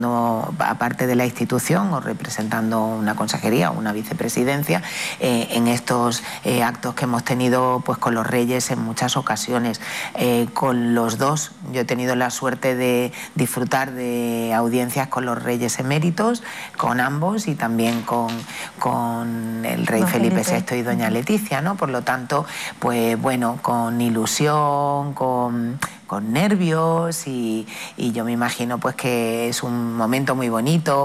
aparte de la institución o representando una consejería o una vicepresidencia, en estos actos que hemos tenido pues con los reyes en muchas ocasiones. Con los dos, yo he tenido la suerte de disfrutar de audiencias con los reyes eméritos, con ambos, y también con el rey Felipe VI y doña Leticia, ¿no? Por lo tanto, pues bueno, con ilusión, con nervios, y yo me imagino pues que es un momento muy bonito,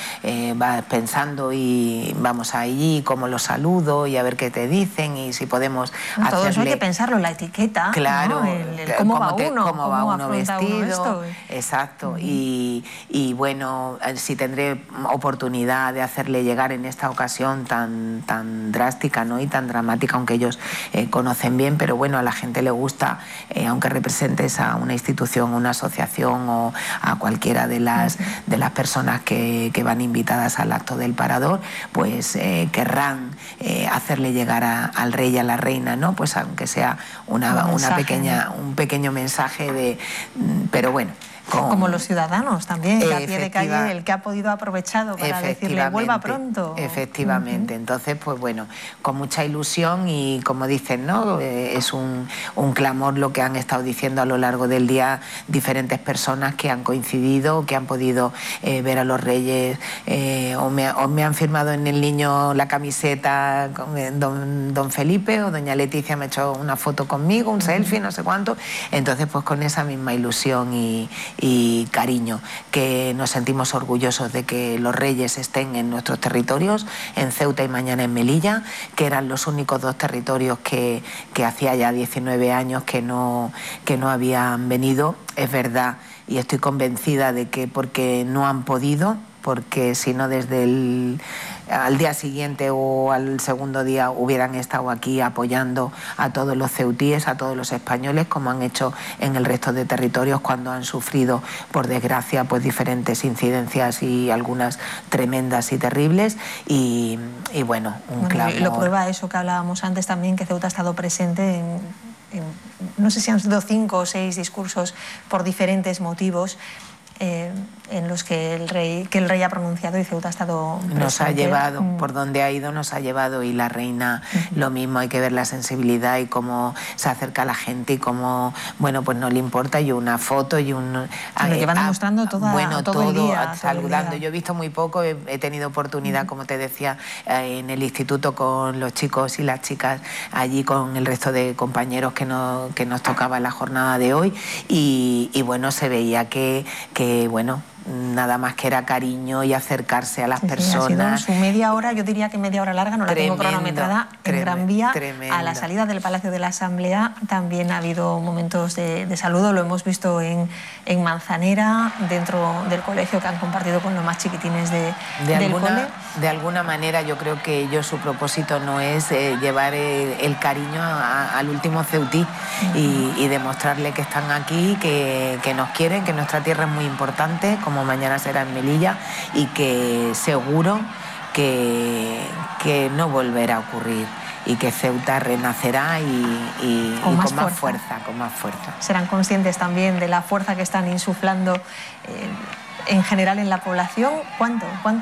vas pensando y vamos allí, cómo los saludo y a ver qué te dicen y si podemos hacerle... Todo eso hay que pensarlo, la etiqueta, claro, ¿no? Cómo va uno vestido, esto. Exacto, y bueno, si tendré oportunidad de hacerle llegar en esta ocasión tan drástica, ¿no? Y tan dramática, aunque ellos conocen bien, pero bueno, a la gente le gusta, aunque represente a una institución, una asociación o a cualquiera de las personas que van invitadas al acto del Parador, pues querrán hacerle llegar al rey y a la reina, ¿no? Pues aunque sea un pequeño mensaje pero bueno. Como los ciudadanos también, que a pie de calle, el que ha podido aprovechado para decirle vuelva pronto. Efectivamente, entonces pues bueno, con mucha ilusión y como dicen, ¿no? Es un clamor lo que han estado diciendo a lo largo del día diferentes personas que han coincidido, que han podido ver a los reyes, o me han firmado en el niño la camiseta con don Felipe, o doña Leticia me ha hecho una foto conmigo, un selfie, no sé cuánto. Entonces pues con esa misma ilusión y cariño, que nos sentimos orgullosos de que los reyes estén en nuestros territorios, en Ceuta y mañana en Melilla, que eran los únicos dos territorios que hacía ya 19 años que no habían venido. Es verdad, y estoy convencida de que porque no han podido, porque si no desde al día siguiente o al segundo día hubieran estado aquí apoyando a todos los ceutíes, a todos los españoles, como han hecho en el resto de territorios cuando han sufrido, por desgracia, pues diferentes incidencias y algunas tremendas y terribles, y bueno, un clamor. Lo prueba eso que hablábamos antes también, que Ceuta ha estado presente no sé si han sido 5 o 6 discursos por diferentes motivos, en los que el rey ha pronunciado, y Ceuta ha estado presente. Nos ha llevado, por donde ha ido nos ha llevado, y la reina lo mismo. Hay que ver la sensibilidad y cómo se acerca a la gente y cómo, bueno, pues no le importa, y una foto y un... que van demostrando todo el día, saludando. Yo he visto muy poco, he tenido oportunidad, como te decía, en el instituto con los chicos y las chicas, allí con el resto de compañeros que nos tocaba en la jornada de hoy, y bueno, se veía que bueno, nada más que era cariño y acercarse a las personas. Ha sido su media hora, yo diría que media hora larga, no la tengo cronometrada, en Gran Vía. A la salida del Palacio de la Asamblea también ha habido momentos de saludo, lo hemos visto en Manzanera, dentro del colegio, que han compartido con los más chiquitines del cole. De alguna manera yo creo que ellos, su propósito no es llevar el cariño al último ceutí, y demostrarle que están aquí, que nos quieren, que nuestra tierra es muy importante, como mañana será en Melilla, y que seguro que no volverá a ocurrir, y que Ceuta renacerá y con más fuerza. Serán conscientes también de la fuerza que están insuflando en general en la población. ¿Cómo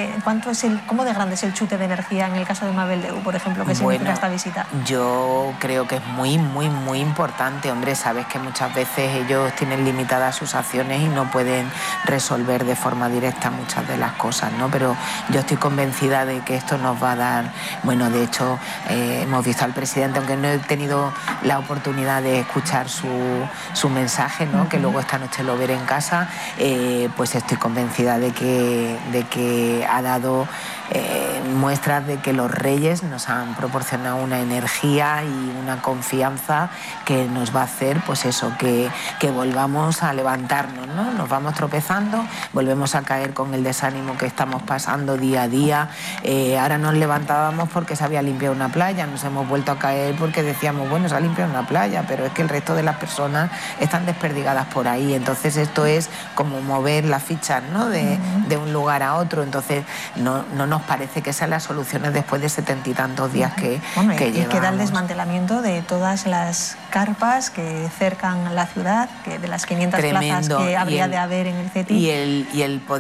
de grande es el chute de energía en el caso de Mabel de U, por ejemplo, que significa esta visita? Yo creo que es muy, muy, muy importante. Hombre, sabes que muchas veces ellos tienen limitadas sus acciones y no pueden resolver de forma directa muchas de las cosas, ¿no? Pero yo estoy convencida de que esto nos va a dar... Bueno, de hecho, hemos visto al presidente, aunque no he tenido la oportunidad de escuchar su mensaje, ¿no? Que luego esta noche lo veré en casa, pues estoy convencida de que ha dado muestras de que los reyes nos han proporcionado una energía y una confianza que nos va a hacer, pues eso, que volvamos a levantarnos, ¿no? Nos vamos tropezando, volvemos a caer con el desánimo que estamos pasando día a día. Ahora nos levantábamos porque se había limpiado una playa, nos hemos vuelto a caer porque decíamos, bueno, se ha limpiado una playa, pero es que el resto de las personas están desperdigadas por ahí. Entonces esto es como mover la las fichas, ¿no? de un lugar a otro. Entonces no nos parece que sean las soluciones después de 70 y tantos días que llevamos. Y queda el desmantelamiento de todas las carpas que cercan la ciudad, que de las 500 plazas que habría de haber en el CETI. Y el poder